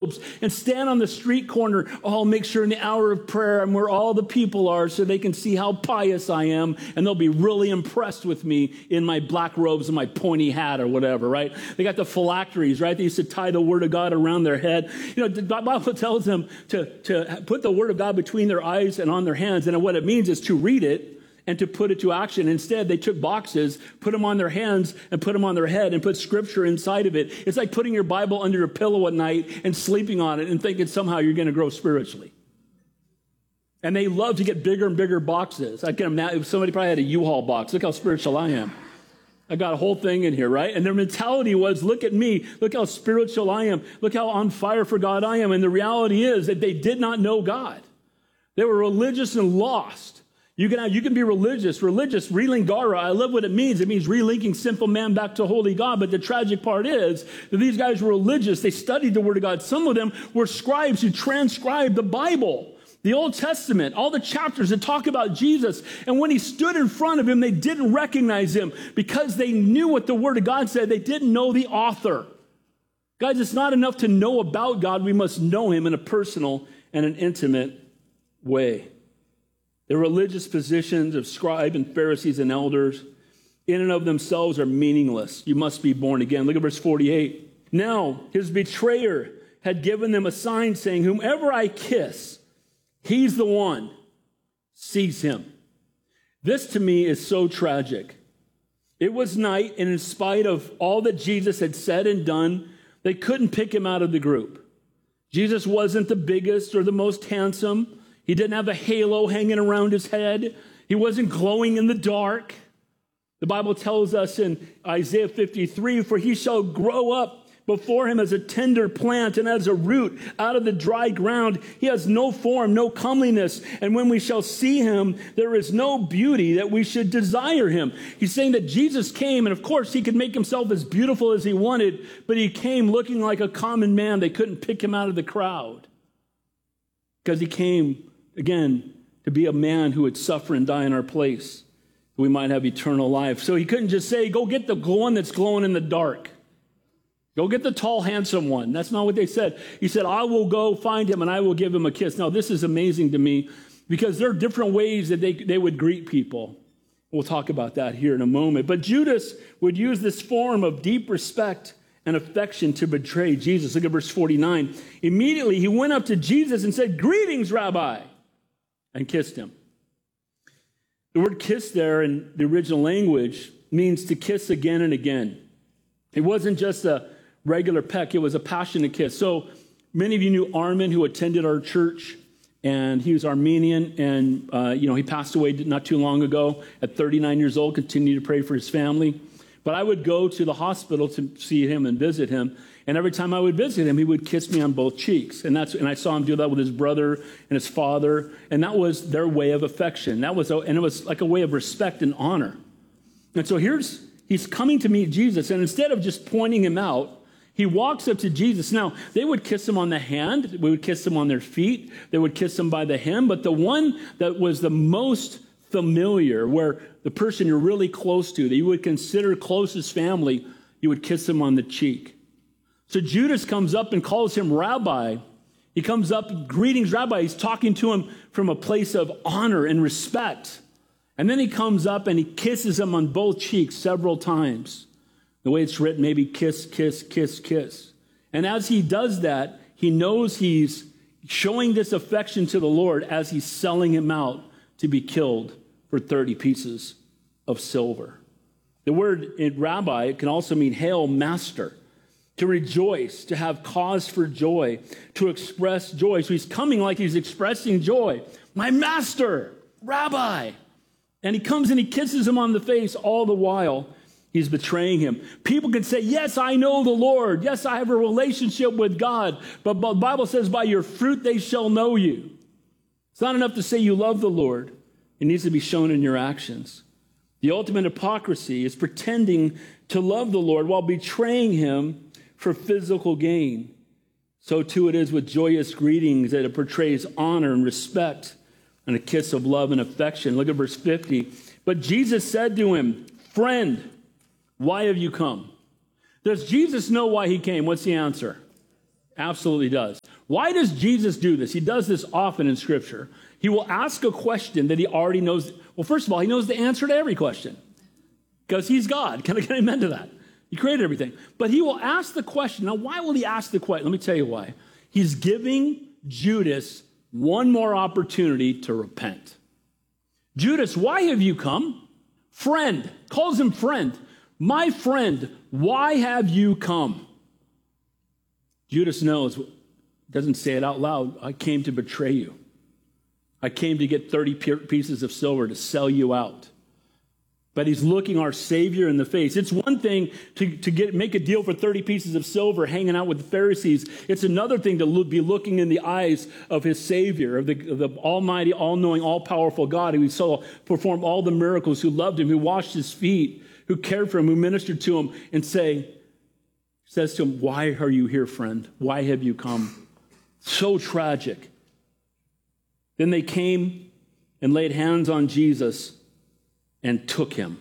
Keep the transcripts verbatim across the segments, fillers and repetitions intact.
robes and stand on the street corner. Oh, I'll make sure in the hour of prayer I'm where all the people are so they can see how pious I am, and they'll be really impressed with me in my black robes and my pointy hat or whatever, right? They got the phylacteries, right? They used to tie the word of God around their head. You know, the Bible tells them to, to put the word of God between their eyes and on their hands, and what it means is to read it and to put it to action. Instead, they took boxes, put them on their hands, and put them on their head, and put scripture inside of it. It's like putting your Bible under your pillow at night and sleeping on it and thinking somehow you're going to grow spiritually. And they love to get bigger and bigger boxes. I can imagine somebody probably had a U-Haul box. Look how spiritual I am. I got a whole thing in here, right? And their mentality was, look at me. Look how spiritual I am. Look how on fire for God I am. And the reality is that they did not know God. They were religious and lost. You can, you can be religious. Religious, relingara, I love what it means. It means relinking sinful man back to holy God. But the tragic part is that these guys were religious. They studied the Word of God. Some of them were scribes who transcribed the Bible, the Old Testament, all the chapters that talk about Jesus. And when he stood in front of him, they didn't recognize him because they knew what the Word of God said. They didn't know the author. Guys, it's not enough to know about God. We must know him in a personal and an intimate way. The religious positions of scribes and Pharisees and elders in and of themselves are meaningless. You must be born again. Look at verse forty-eight. Now his betrayer had given them a sign saying, whomever I kiss, he's the one. Seize him. This to me is so tragic. It was night, and in spite of all that Jesus had said and done, they couldn't pick him out of the group. Jesus wasn't the biggest or the most handsome. He didn't have a halo hanging around his head. He wasn't glowing in the dark. The Bible tells us in Isaiah fifty-three, for he shall grow up before him as a tender plant and as a root out of the dry ground. He has no form, no comeliness. And when we shall see him, there is no beauty that we should desire him. He's saying that Jesus came, and of course he could make himself as beautiful as he wanted, but he came looking like a common man. They couldn't pick him out of the crowd because he came again, to be a man who would suffer and die in our place, we might have eternal life. So he couldn't just say, go get the one that's glowing in the dark. Go get the tall, handsome one. That's not what they said. He said, I will go find him and I will give him a kiss. Now, this is amazing to me because there are different ways that they, they would greet people. We'll talk about that here in a moment. But Judas would use this form of deep respect and affection to betray Jesus. Look at verse forty-nine. Immediately he went up to Jesus and said, greetings, Rabbi, and kissed him. The word kiss there in the original language means to kiss again and again. It wasn't just a regular peck, it was a passionate kiss. So many of you knew Armin, who attended our church, and he was Armenian, and uh, you know he passed away not too long ago at thirty-nine years old. Continue to pray for his family. But I would go to the hospital to see him and visit him. And every time I would visit him, he would kiss me on both cheeks. And that's and I saw him do that with his brother and his father. And that was their way of affection. That was, and it was like a way of respect and honor. And so here's, he's coming to meet Jesus. And instead of just pointing him out, he walks up to Jesus. Now, they would kiss him on the hand. They would kiss him on their feet. They would kiss him by the hem. But the one that was the most familiar, where the person you're really close to, that you would consider closest family, you would kiss him on the cheek. So Judas comes up and calls him Rabbi. He comes up, greetings, Rabbi. He's talking to him from a place of honor and respect. And then he comes up and he kisses him on both cheeks several times. The way it's written, maybe kiss, kiss, kiss, kiss. And as he does that, he knows he's showing this affection to the Lord as he's selling him out to be killed for thirty pieces of silver. The word in rabbi, it can also mean hail, master. To rejoice, to have cause for joy, to express joy. So he's coming like he's expressing joy. My master, Rabbi. And he comes and he kisses him on the face all the while he's betraying him. People can say, yes, I know the Lord. Yes, I have a relationship with God. But the Bible says, by your fruit they shall know you. It's not enough to say you love the Lord. It needs to be shown in your actions. The ultimate hypocrisy is pretending to love the Lord while betraying him for physical gain. So too it is with joyous greetings, that it portrays honor and respect and a kiss of love and affection. Look at verse fifty. But Jesus said to him, friend, why have you come? Does Jesus know why he came? What's the answer? Absolutely does. Why does Jesus do this? He does this often in Scripture. He will ask a question that he already knows. Well, first of all, he knows the answer to every question because he's God. Can I get amen to that? He created everything. But he will ask the question. Now, why will he ask the question? Let me tell you why. He's giving Judas one more opportunity to repent. Judas, why have you come? Friend, calls him friend. My friend, why have you come? Judas knows, doesn't say it out loud. I came to betray you. I came to get thirty pieces of silver to sell you out. But he's looking our Savior in the face. It's one thing to, to get make a deal for thirty pieces of silver hanging out with the Pharisees. It's another thing to look, be looking in the eyes of his Savior, of the, of the almighty, all-knowing, all-powerful God who saw perform all the miracles, who loved him, who washed his feet, who cared for him, who ministered to him, and say, says to him, why are you here, friend? Why have you come? So tragic. Then they came and laid hands on Jesus and took him.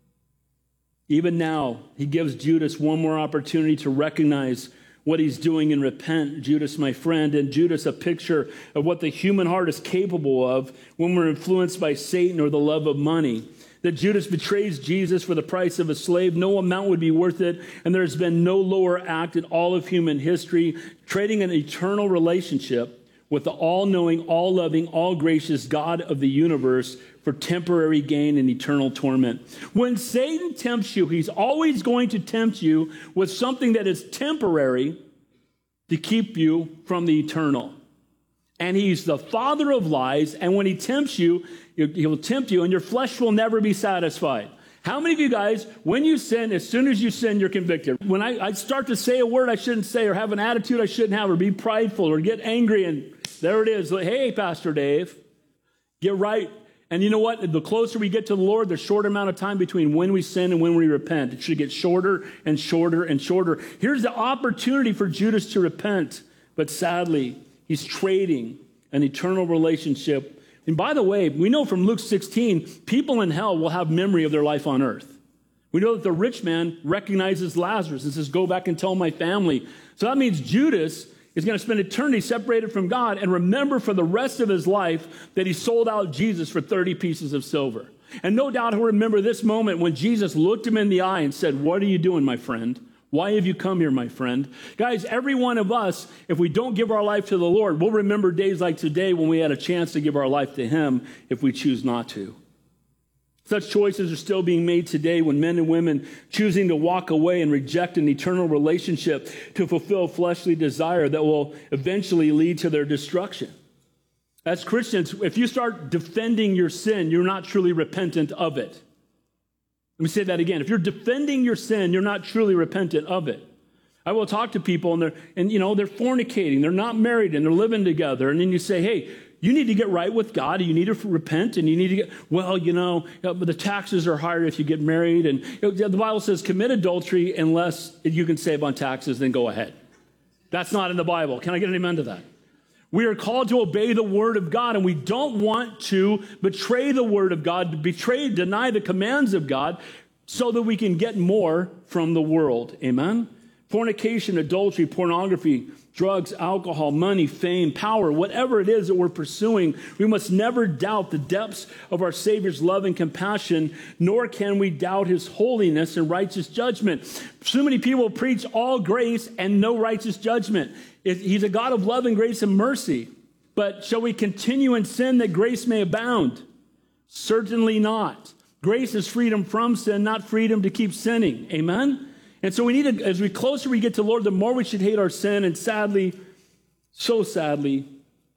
Even now, he gives Judas one more opportunity to recognize what he's doing and repent. Judas, my friend, and Judas, a picture of what the human heart is capable of when we're influenced by Satan or the love of money. That Judas betrays Jesus for the price of a slave. No amount would be worth it, and there's been no lower act in all of human history, trading an eternal relationship with the all-knowing, all-loving, all-gracious God of the universe for temporary gain and eternal torment. When Satan tempts you, he's always going to tempt you with something that is temporary to keep you from the eternal. And he's the father of lies, and when he tempts you, he will tempt you, and your flesh will never be satisfied. How many of you guys, when you sin, as soon as you sin, you're convicted? When I, I start to say a word I shouldn't say, or have an attitude I shouldn't have, or be prideful, or get angry, and there it is. Hey, Pastor Dave, get right. And you know what? The closer we get to the Lord, the shorter amount of time between when we sin and when we repent. It should get shorter and shorter and shorter. Here's the opportunity for Judas to repent. But sadly, he's trading an eternal relationship. And by the way, we know from Luke sixteen, people in hell will have memory of their life on earth. We know that the rich man recognizes Lazarus and says, go back and tell my family. So that means Judas is going to spend eternity separated from God and remember for the rest of his life that he sold out Jesus for thirty pieces of silver. And no doubt he'll remember this moment when Jesus looked him in the eye and said, what are you doing, my friend? Why have you come here, my friend? Guys, every one of us, if we don't give our life to the Lord, we'll remember days like today when we had a chance to give our life to him if we choose not to. Such choices are still being made today when men and women choosing to walk away and reject an eternal relationship to fulfill fleshly desire that will eventually lead to their destruction. As Christians, if you start defending your sin, you're not truly repentant of it. Let me say that again. If you're defending your sin, you're not truly repentant of it. I will talk to people and they're, and you know, they're fornicating, they're not married and they're living together. And then you say, hey, you need to get right with God, and you need to repent, and you need to get, well, you know, the taxes are higher if you get married. And the Bible says commit adultery unless you can save on taxes, then go ahead. That's not in the Bible. Can I get an amen to that? We are called to obey the word of God, and we don't want to betray the word of God, to betray, deny the commands of God, so that we can get more from the world. Amen? Fornication, adultery, pornography, drugs, alcohol, money, fame, power, whatever it is that we're pursuing, we must never doubt the depths of our Savior's love and compassion, nor can we doubt his holiness and righteous judgment. So many people preach all grace and no righteous judgment. He's a God of love and grace and mercy. But shall we continue in sin that grace may abound? Certainly not. Grace is freedom from sin, not freedom to keep sinning. Amen? And so we need to, as we closer we get to the Lord, the more we should hate our sin. And sadly, so sadly,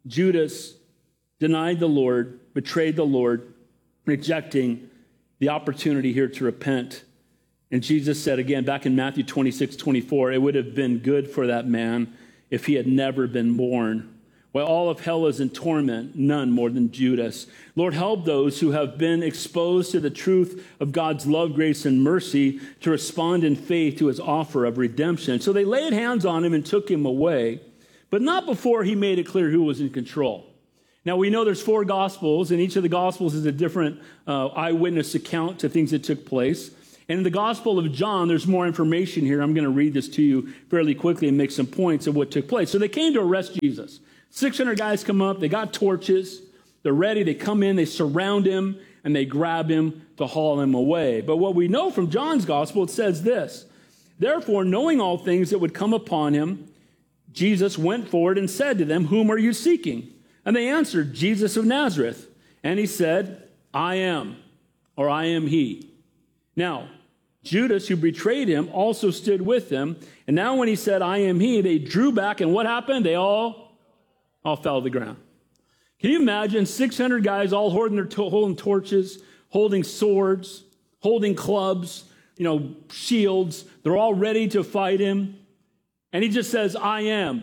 Judas denied the Lord, betrayed the Lord, rejecting the opportunity here to repent. And Jesus said again, back in Matthew twenty-six, twenty-four, it would have been good for that man if he had never been born. While all of hell is in torment, none more than Judas. Lord, help those who have been exposed to the truth of God's love, grace, and mercy to respond in faith to his offer of redemption. So they laid hands on him and took him away, but not before he made it clear who was in control. Now, we know there's four Gospels, and each of the Gospels is a different uh, eyewitness account to things that took place. And in the Gospel of John, there's more information here. I'm going to read this to you fairly quickly and make some points of what took place. So they came to arrest Jesus. six hundred guys come up. They got torches. They're ready. They come in. They surround him, and they grab him to haul him away. But what we know from John's Gospel, it says this. Therefore, knowing all things that would come upon him, Jesus went forward and said to them, whom are you seeking? And they answered, Jesus of Nazareth. And he said, I am, or I am he. Now, Judas, who betrayed him, also stood with them. And now when he said, I am he, they drew back. And what happened? They all, all fell to the ground. Can you imagine six hundred guys all holding their to- holding torches, holding swords, holding clubs, you know, shields. They're all ready to fight him. And he just says, I am.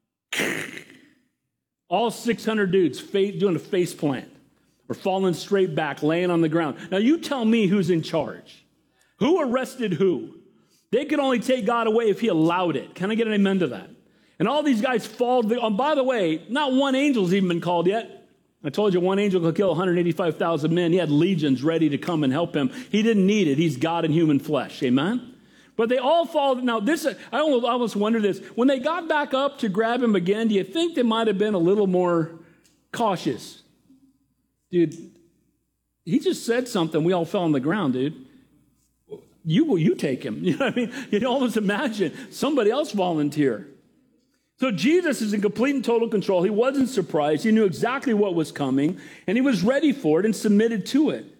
All six hundred dudes doing a face plant or falling straight back, laying on the ground. Now you tell me who's in charge. Who arrested who? They could only take God away if he allowed it. Can I get an amen to that? And all these guys fall. To the, oh, by the way, not one angel's even been called yet. I told you one angel could kill one hundred eighty-five thousand men. He had legions ready to come and help him. He didn't need it. He's God in human flesh. Amen? But they all fall. Now, this, I almost, I almost wonder this. When they got back up to grab him again, do you think they might have been a little more cautious? Dude, he just said something. We all fell on the ground, dude. You will, you take him. You know what I mean? You can almost imagine somebody else volunteer. So Jesus is in complete and total control. He wasn't surprised. He knew exactly what was coming, and he was ready for it and submitted to it.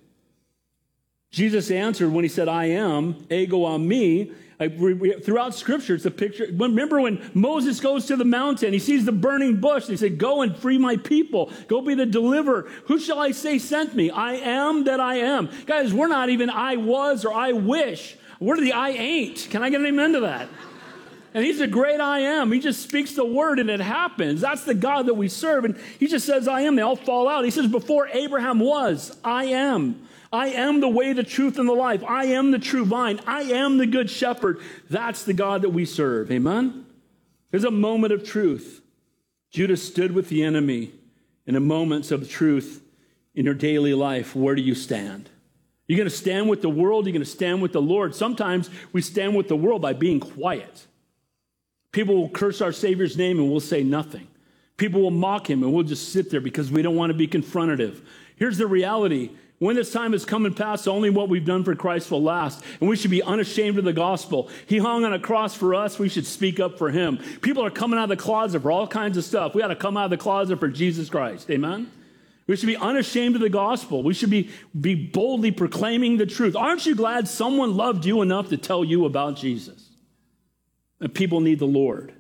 Jesus answered when he said, I am, ego on me. I, we, throughout Scripture, it's a picture. Remember when Moses goes to the mountain, he sees the burning bush, and he said, go and free my people. Go be the deliverer. Who shall I say sent me? I am that I am. Guys, we're not even I was or I wish. We're the I ain't. Can I get an amen to that? And he's a great I am. He just speaks the word and it happens. That's the God that we serve. And he just says, I am. They all fall out. He says, before Abraham was, I am. I am the way, the truth, and the life. I am the true vine. I am the good shepherd. That's the God that we serve. Amen? There's a moment of truth. Judas stood with the enemy in a moments of truth in your daily life. Where do you stand? You're going to stand with the world. You're going to stand with the Lord. Sometimes we stand with the world by being quiet. People will curse our Savior's name and we'll say nothing. People will mock him and we'll just sit there because we don't want to be confrontative. Here's the reality. When this time has come and passed, only what we've done for Christ will last. And we should be unashamed of the gospel. He hung on a cross for us. We should speak up for him. People are coming out of the closet for all kinds of stuff. We ought to come out of the closet for Jesus Christ. Amen? We should be unashamed of the gospel. We should be, be boldly proclaiming the truth. Aren't you glad someone loved you enough to tell you about Jesus? And people need the Lord.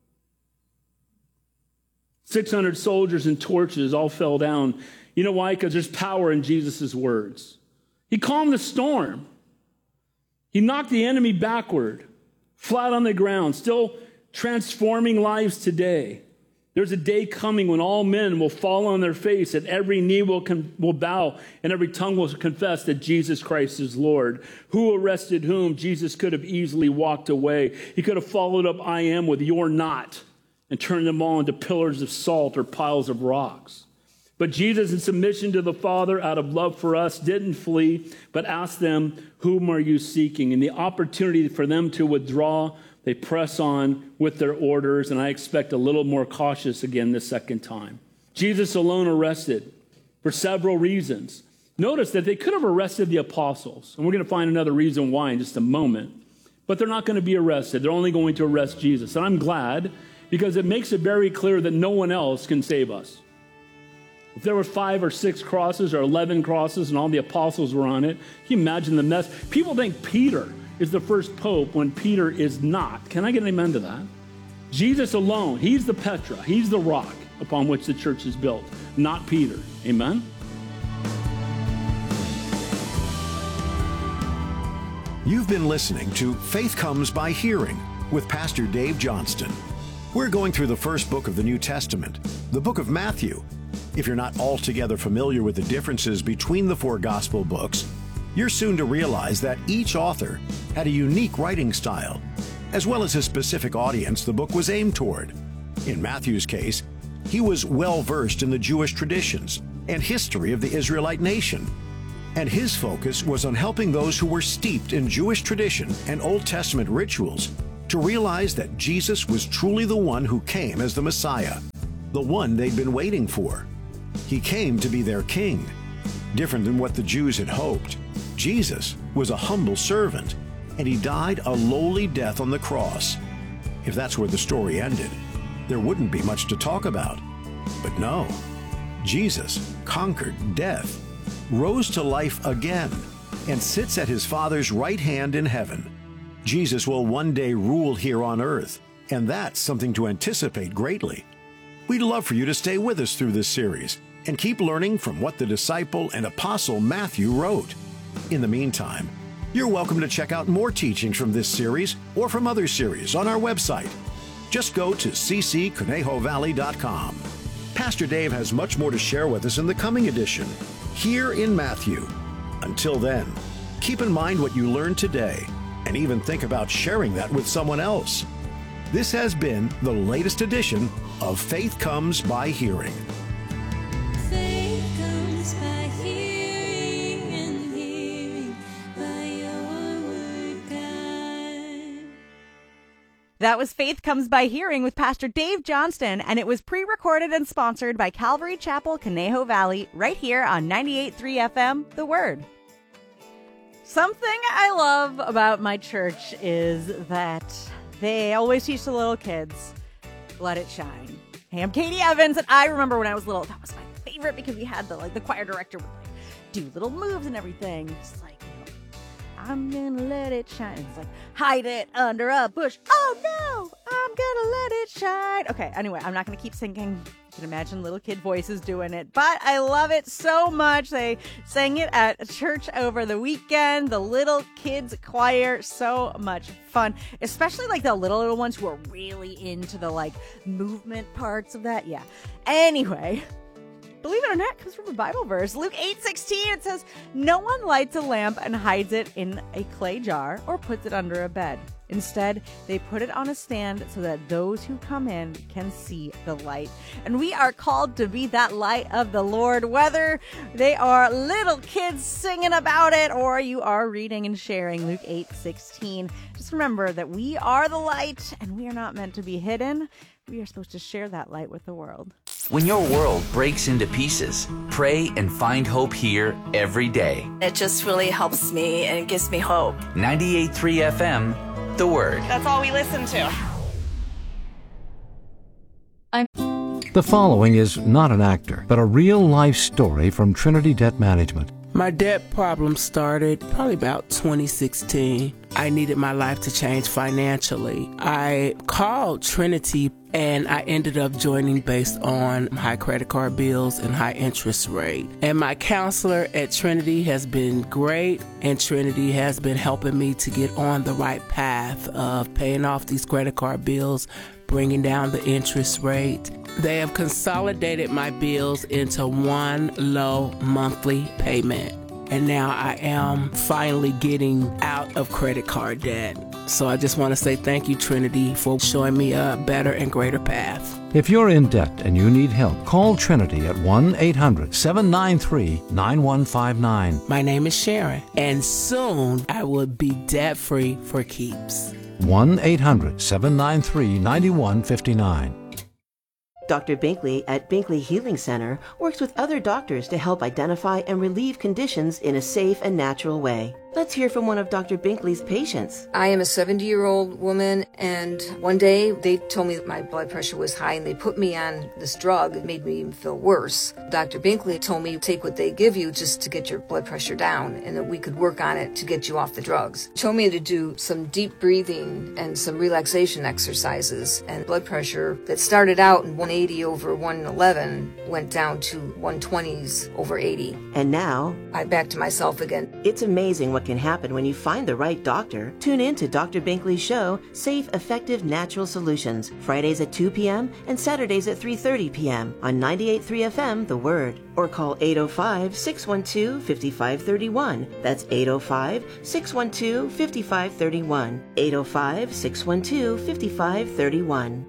six hundred soldiers and torches all fell down. You know why? Because there's power in Jesus' words. He calmed the storm. He knocked the enemy backward, flat on the ground, still transforming lives today. There's a day coming when all men will fall on their face and every knee will, con- will bow and every tongue will confess that Jesus Christ is Lord. Who arrested whom? Jesus could have easily walked away. He could have followed up I am with you're not and turned them all into pillars of salt or piles of rocks. But Jesus, in submission to the Father, out of love for us, didn't flee, but asked them, whom are you seeking? And the opportunity for them to withdraw, they press on with their orders, and I expect a little more cautious again this second time. Jesus alone arrested for several reasons. Notice that they could have arrested the apostles, and we're going to find another reason why in just a moment, but they're not going to be arrested. They're only going to arrest Jesus, and I'm glad because it makes it very clear that no one else can save us. If there were five or six crosses or eleven crosses and all the apostles were on it, can you imagine the mess? People think Peter is the first pope when Peter is not. Can I get an amen to that? Jesus alone, he's the Petra, he's the rock upon which the church is built, not Peter. Amen? You've been listening to Faith Comes by Hearing with Pastor Dave Johnston. We're going through the first book of the New Testament, the book of Matthew. If you're not altogether familiar with the differences between the four gospel books, you're soon to realize that each author had a unique writing style, as well as a specific audience the book was aimed toward. In Matthew's case, he was well versed in the Jewish traditions and history of the Israelite nation. and his focus was on helping those who were steeped in Jewish tradition and Old Testament rituals to realize that Jesus was truly the one who came as the Messiah, the one they'd been waiting for. He came to be their king. Different than what the Jews had hoped, Jesus was a humble servant, and he died a lowly death on the cross. If that's where the story ended, there wouldn't be much to talk about. But no, Jesus conquered death, rose to life again, and sits at his Father's right hand in heaven. Jesus will one day rule here on earth, and that's something to anticipate greatly. We'd love for you to stay with us through this series and keep learning from what the disciple and apostle Matthew wrote. In the meantime, you're welcome to check out more teachings from this series or from other series on our website. Just go to c c conejo valley dot com. Pastor Dave has much more to share with us in the coming edition, here in Matthew. Until then, keep in mind what you learned today, and even think about sharing that with someone else. This has been the latest edition of Faith Comes by Hearing. Faith comes by hearing, and hearing by your word, God. That was Faith Comes by Hearing with Pastor Dave Johnston, and it was pre-recorded and sponsored by Calvary Chapel, Conejo Valley, right here on ninety-eight point three F M, The Word. Something I love about my church is that they always teach the little kids, let it shine. Hey, I'm Katie Evans, and I remember when I was little, that was my favorite because we had the like the choir director would like, do little moves and everything. Just like, you know, I'm gonna let it shine. It's like, hide it under a bush. Oh no, I'm gonna let it shine. Okay, anyway, I'm not gonna keep singing. You can imagine little kid voices doing it, but I love it so much. They sang it at church over the weekend. The little kids choir, so much fun, especially like the little little ones who are really into the like movement parts of that. Yeah. Anyway, believe it or not, it comes from a Bible verse. Luke eight sixteen, it says, "No one lights a lamp and hides it in a clay jar or puts it under a bed. Instead, they put it on a stand so that those who come in can see the light." And we are called to be that light of the Lord, whether they are little kids singing about it or you are reading and sharing Luke eight sixteen. Just remember that we are the light and we are not meant to be hidden. We are supposed to share that light with the world. When your world breaks into pieces, pray and find hope here every day. It just really helps me and it gives me hope. ninety-eight point three F M, The Word. That's all we listen to. The following is not an actor, but a real-life story from Trinity Debt Management. My debt problem started probably about twenty sixteen. I needed my life to change financially. I called Trinity and I ended up joining based on high credit card bills and high interest rate. And my counselor at Trinity has been great, and Trinity has been helping me to get on the right path of paying off these credit card bills, bringing down the interest rate. They have consolidated my bills into one low monthly payment. And now I am finally getting out of credit card debt. So I just want to say thank you, Trinity, for showing me a better and greater path. If you're in debt and you need help, call Trinity at one eight hundred seven nine three nine one five nine. My name is Sharon, and soon I will be debt-free for keeps. one eight hundred seven nine three nine one five nine. Doctor Binkley at Binkley Healing Center works with other doctors to help identify and relieve conditions in a safe and natural way. Let's hear from one of Doctor Binkley's patients. I am a seventy-year-old woman, and one day they told me that my blood pressure was high, and they put me on this drug that made me even feel worse. Doctor Binkley told me, take what they give you just to get your blood pressure down, and that we could work on it to get you off the drugs. Told me to do some deep breathing and some relaxation exercises, and blood pressure that started out in one eighty over one eleven went down to one twenties over eighty. And now, I'm back to myself again. It's amazing what can happen when you find the right doctor. Tune in to Doctor Binkley's show, Safe, Effective, Natural Solutions, Fridays at two p.m. and Saturdays at three thirty p.m. on ninety-eight point three F M, The Word. Or call eight oh five, six one two, five five three one. That's eight oh five, six one two, five five three one. eight oh five, six one two, five five three one.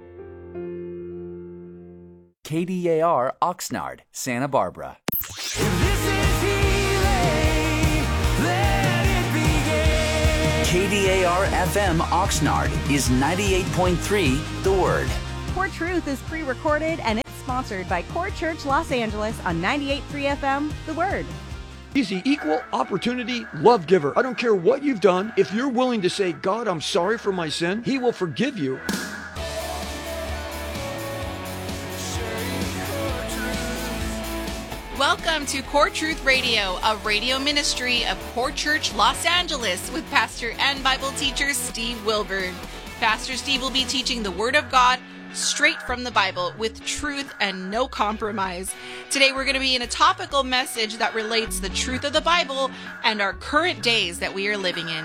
K D A R Oxnard, Santa Barbara. This is healing. K D A R F M Oxnard is ninety-eight point three The Word. Core Truth is pre-recorded and it's sponsored by Core Church Los Angeles on ninety-eight point three F M The Word. He's the equal opportunity love giver. I don't care what you've done. If you're willing to say, God, I'm sorry for my sin, He will forgive you. Welcome to Core Truth Radio, a radio ministry of Core Church Los Angeles with pastor and Bible teacher Steve Wilburn. Pastor Steve will be teaching the Word of God straight from the Bible with truth and no compromise. Today we're going to be in a topical message that relates the truth of the Bible and our current days that we are living in.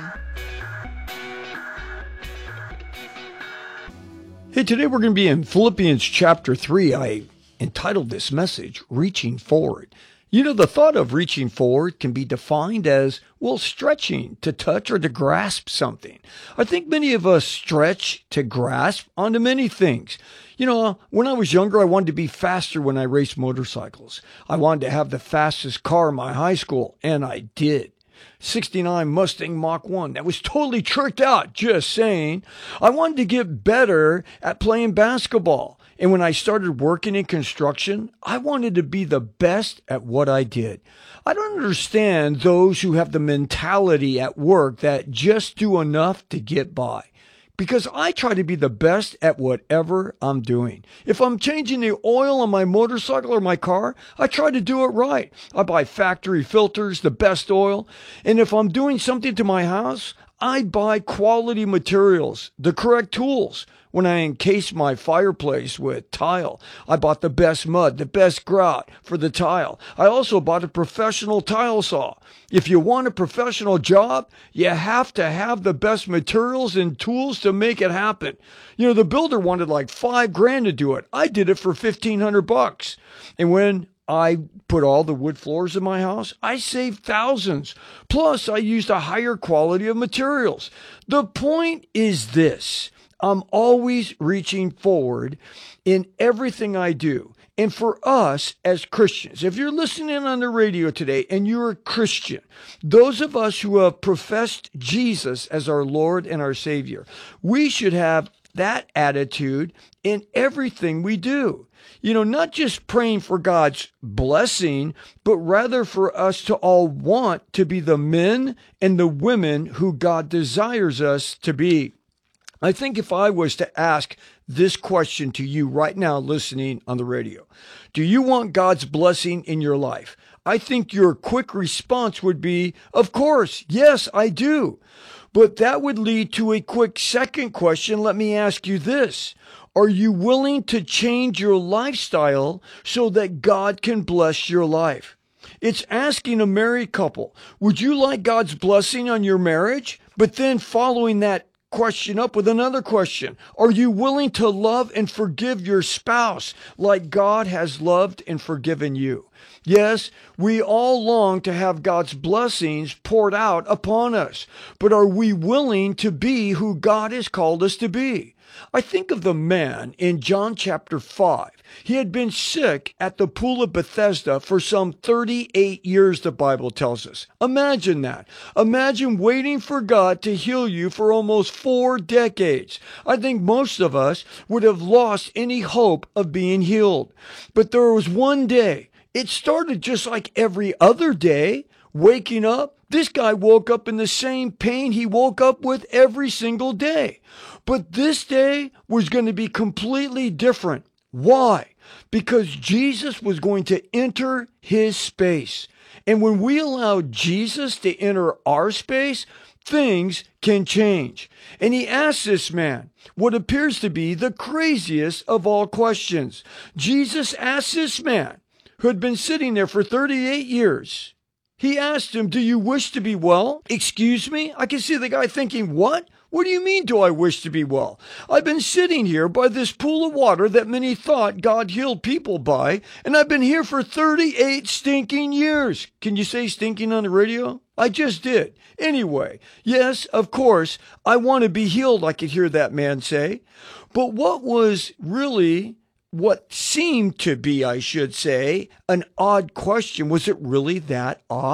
Hey, today we're going to be in Philippians chapter three. I entitled this message, Reaching Forward. You know, the thought of reaching forward can be defined as, well, stretching to touch or to grasp something. I think many of us stretch to grasp onto many things. You know, when I was younger, I wanted to be faster when I raced motorcycles. I wanted to have the fastest car in my high school, and I did. sixty-nine Mustang Mach one. That was totally tricked out, just saying. I wanted to get better at playing basketball. And when I started working in construction, I wanted to be the best at what I did. I don't understand those who have the mentality at work that just do enough to get by. Because I try to be the best at whatever I'm doing. If I'm changing the oil on my motorcycle or my car, I try to do it right. I buy factory filters, the best oil. And if I'm doing something to my house, I buy quality materials, the correct tools. When I encased my fireplace with tile, I bought the best mud, the best grout for the tile. I also bought a professional tile saw. If you want a professional job, you have to have the best materials and tools to make it happen. You know, the builder wanted like five grand to do it. I did it for fifteen hundred bucks. And when I put all the wood floors in my house, I saved thousands. Plus, I used a higher quality of materials. The point is this. I'm always reaching forward in everything I do. And for us as Christians, if you're listening on the radio today and you're a Christian, those of us who have professed Jesus as our Lord and our Savior, we should have that attitude in everything we do. You know, not just praying for God's blessing, but rather for us to all want to be the men and the women who God desires us to be. I think if I was to ask this question to you right now listening on the radio, do you want God's blessing in your life? I think your quick response would be, of course, yes, I do. But that would lead to a quick second question. Let me ask you this. Are you willing to change your lifestyle so that God can bless your life? It's asking a married couple, would you like God's blessing on your marriage? But then following that question up with another question. Are you willing to love and forgive your spouse like God has loved and forgiven you? Yes, we all long to have God's blessings poured out upon us, but are we willing to be who God has called us to be? I think of the man in John chapter five. He had been sick at the pool of Bethesda for some thirty-eight years, the Bible tells us. Imagine that. Imagine waiting for God to heal you for almost four decades. I think most of us would have lost any hope of being healed. But there was one day. It started just like every other day, waking up. This guy woke up in the same pain he woke up with every single day. But this day was going to be completely different. Why? Because Jesus was going to enter his space. And when we allow Jesus to enter our space, things can change. And he asked this man what appears to be the craziest of all questions. Jesus asked this man, who had been sitting there for thirty-eight years, he asked him, do you wish to be well? Excuse me? I can see the guy thinking, what? What do you mean, do I wish to be well? I've been sitting here by this pool of water that many thought God healed people by, and I've been here for thirty-eight stinking years. Can you say stinking on the radio? I just did. Anyway, yes, of course, I want to be healed, I could hear that man say. But what was really, what seemed to be, I should say, an odd question, was it really that odd?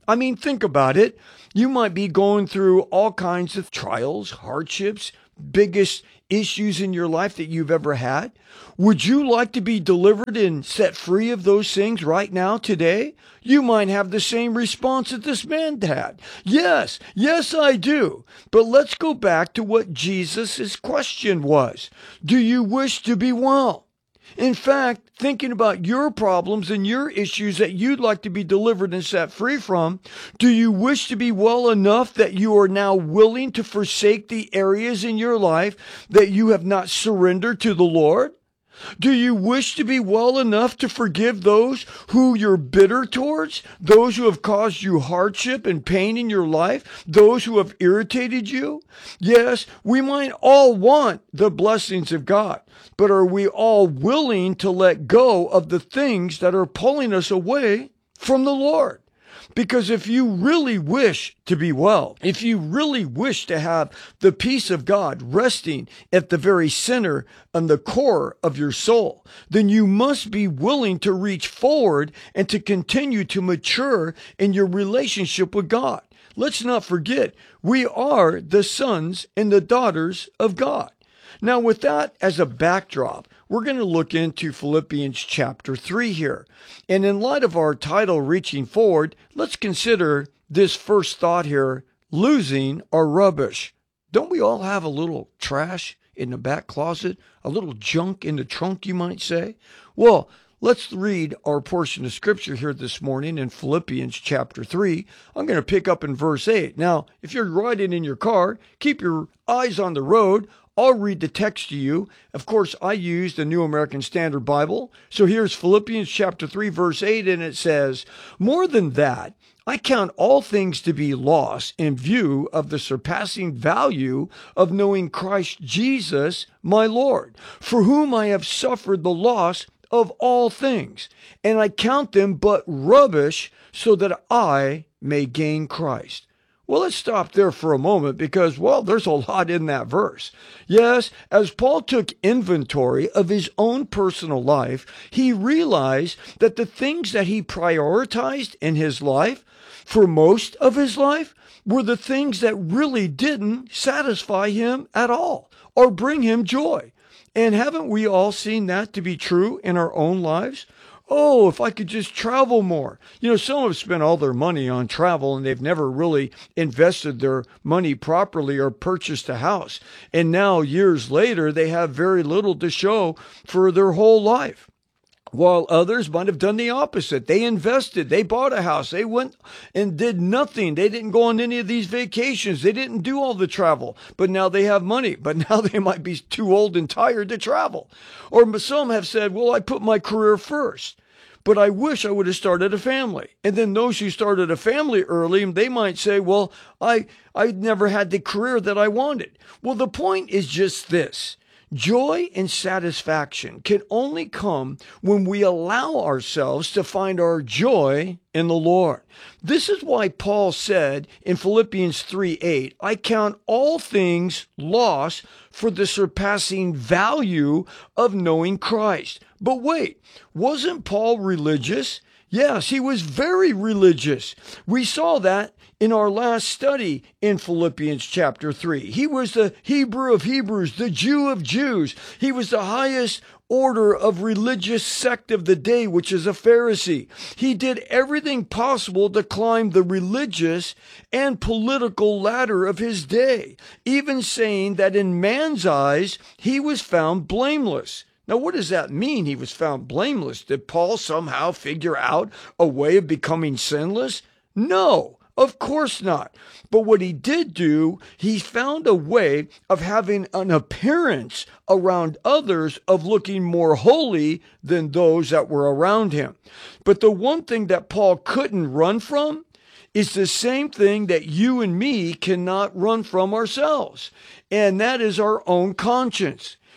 I mean, think about it. You might be going through all kinds of trials, hardships, biggest issues in your life that you've ever had. Would you like to be delivered and set free of those things right now, today? You might have the same response that this man had. Yes, yes, I do. But let's go back to what Jesus' question was. Do you wish to be well? In fact, thinking about your problems and your issues that you'd like to be delivered and set free from, do you wish to be well enough that you are now willing to forsake the areas in your life that you have not surrendered to the Lord? Do you wish to be well enough to forgive those who you're bitter towards, those who have caused you hardship and pain in your life, those who have irritated you? Yes, we might all want the blessings of God, but are we all willing to let go of the things that are pulling us away from the Lord? Because if you really wish to be well, if you really wish to have the peace of God resting at the very center and the core of your soul, then you must be willing to reach forward and to continue to mature in your relationship with God. Let's not forget, we are the sons and the daughters of God. Now, with that as a backdrop, we're going to look into Philippians chapter three here. And in light of our title, Reaching Forward, let's consider this first thought here, losing our rubbish. Don't we all have a little trash in the back closet, a little junk in the trunk, you might say? Well, let's read our portion of scripture here this morning in Philippians chapter three. I'm going to pick up in verse eight. Now, if you're riding in your car, keep your eyes on the road. I'll read the text to you. Of course, I use the New American Standard Bible. So here's Philippians chapter three, verse eight, and it says, "More than that, I count all things to be lost in view of the surpassing value of knowing Christ Jesus, my Lord, for whom I have suffered the loss of all things, and I count them but rubbish so that I may gain Christ." Well, let's stop there for a moment because, well, there's a lot in that verse. Yes, as Paul took inventory of his own personal life, he realized that the things that he prioritized in his life, for most of his life, were the things that really didn't satisfy him at all or bring him joy. And haven't we all seen that to be true in our own lives? Oh, if I could just travel more. You know, some have spent all their money on travel and they've never really invested their money properly or purchased a house. And now, years later, they have very little to show for their whole life. While others might have done the opposite. They invested, they bought a house, they went and did nothing. They didn't go on any of these vacations. They didn't do all the travel, but now they have money. But now they might be too old and tired to travel. Or some have said, well, I put my career first, but I wish I would have started a family. And then those who started a family early, they might say, well, I, I never had the career that I wanted. Well, the point is just this. Joy and satisfaction can only come when we allow ourselves to find our joy in the Lord. This is why Paul said in Philippians three eight, I count all things lost for the surpassing value of knowing Christ. But wait, wasn't Paul religious? Yes, he was very religious. We saw that in our last study in Philippians chapter three. He was the Hebrew of Hebrews, the Jew of Jews. He was the highest order of religious sect of the day, which is a Pharisee. He did everything possible to climb the religious and political ladder of his day, even saying that in man's eyes, he was found blameless. Now, what does that mean? He was found blameless. Did Paul somehow figure out a way of becoming sinless? No, of course not. But what he did do, he found a way of having an appearance around others of looking more holy than those that were around him. But the one thing that Paul couldn't run from is the same thing that you and me cannot run from ourselves, and that is our own conscience.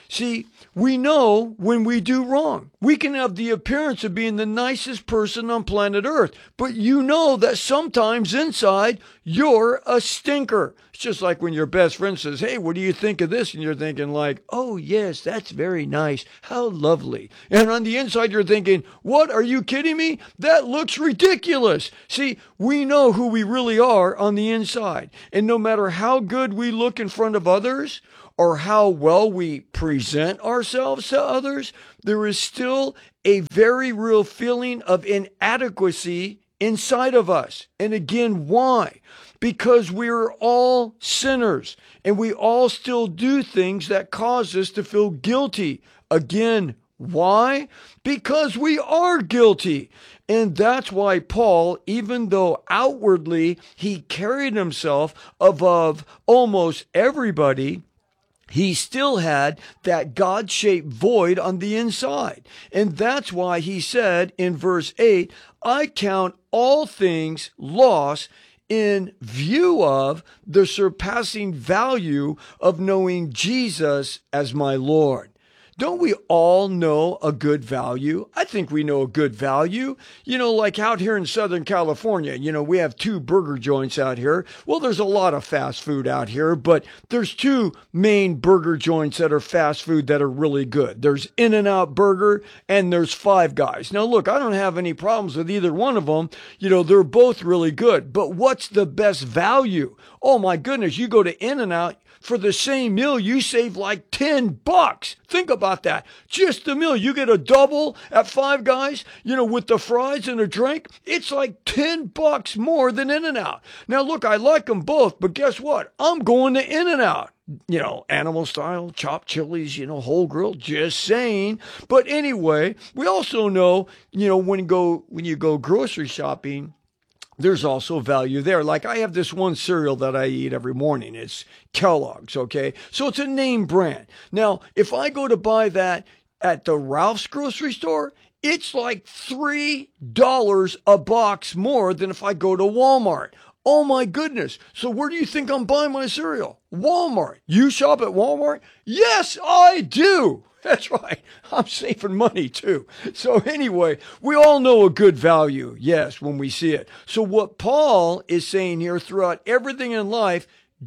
See, we know when we do wrong. We can have the appearance of being the nicest person on planet Earth, but you know that sometimes inside you're a stinker. It's just like when your best friend says, hey, what do you think of this? And you're thinking like, oh, yes, that's very nice. How lovely. And on the inside, you're thinking, what? Are you kidding me? That looks ridiculous. See, we know who we really are on the inside. And no matter how good we look in front of others, or how well we present ourselves to others, there is still a very real feeling of inadequacy inside of us. And again, why? Because we're all sinners, and we all still do things that cause us to feel guilty. Again, why? Because we are guilty. And that's why Paul, even though outwardly he carried himself above almost everybody, he still had that God-shaped void on the inside. And that's why he said in verse eight, I count all things lost in view of the surpassing value of knowing Jesus as my Lord. Don't we all know a good value? I think we know a good value. You know, like out here in Southern California, you know, we have two burger joints out here. Well, there's a lot of fast food out here, but there's two main burger joints that are fast food that are really good. There's In-N-Out Burger and there's Five Guys. Now, look, I don't have any problems with either one of them. You know, they're both really good. But what's the best value? Oh, my goodness, you go to In-N-Out. For the same meal, you save like ten bucks. Think about that. Just a meal. You get a double at Five Guys, you know, with the fries and a drink. It's like ten bucks more than In-N-Out. Now, look, I like them both, but guess what? I'm going to In-N-Out. You know, animal style, chopped chilies, you know, whole grill, just saying. But anyway, we also know, you know, when you go, when you go grocery shopping, there's also value there. Like I have this one cereal that I eat every morning. It's Kellogg's, okay? So it's a name brand. Now, if I go to buy that at the Ralph's grocery store, it's like three dollars a box more than if I go to Walmart. Oh my goodness. So where do you think I'm buying my cereal? Walmart. You shop at Walmart? Yes, I do. That's right. I'm saving money too. So anyway, we all know a good value, yes, when we see it. So what Paul is saying here throughout everything in life,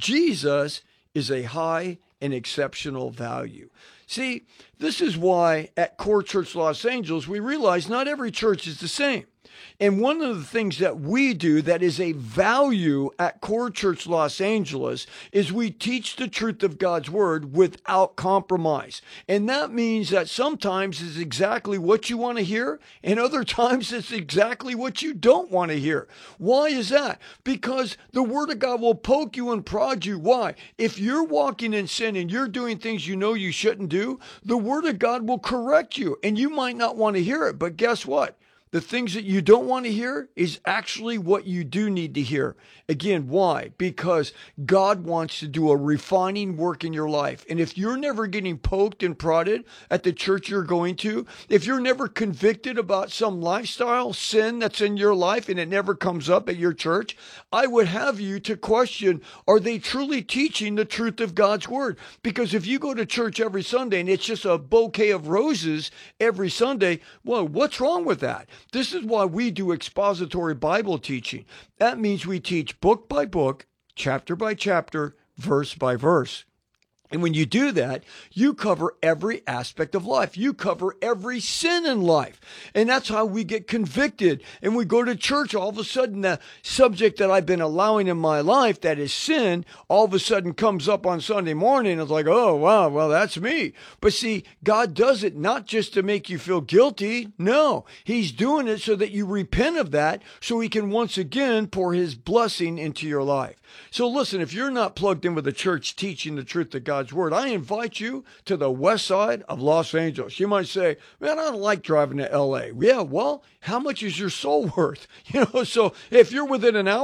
Jesus is a high and exceptional value. See, this is why at Core Church Los Angeles, we realize not every church is the same. And one of the things that we do that is a value at Core Church Los Angeles is we teach the truth of God's Word without compromise. And that means that sometimes it's exactly what you want to hear, and other times it's exactly what you don't want to hear. Why is that? Because the Word of God will poke you and prod you. Why? If you're walking in sin and you're doing things you know you shouldn't do, the Word of God will correct you, and you might not want to hear it, but guess what? The things that you don't want to hear is actually what you do need to hear. Again, why? Because God wants to do a refining work in your life. And if you're never getting poked and prodded at the church you're going to, if you're never convicted about some lifestyle sin that's in your life and it never comes up at your church, I would have you to question, are they truly teaching the truth of God's Word? Because if you go to church every Sunday and it's just a bouquet of roses every Sunday, well, what's wrong with that? This is why we do expository Bible teaching. That means we teach book by book, chapter by chapter, verse by verse. And when you do that, you cover every aspect of life. You cover every sin in life. And that's how we get convicted. And we go to church, all of a sudden the subject that I've been allowing in my life, that is sin, all of a sudden comes up on Sunday morning. It's like, oh, wow, well, that's me. But see, God does it not just to make you feel guilty. No, He's doing it so that you repent of that, so He can once again pour His blessing into your life. So listen, if you're not plugged in with the church teaching the truth of God's Word, I invite you to the west side of Los Angeles. You might say, man, I don't like driving to L A. Yeah, well, how much is your soul worth? You know, so if you're within an hour,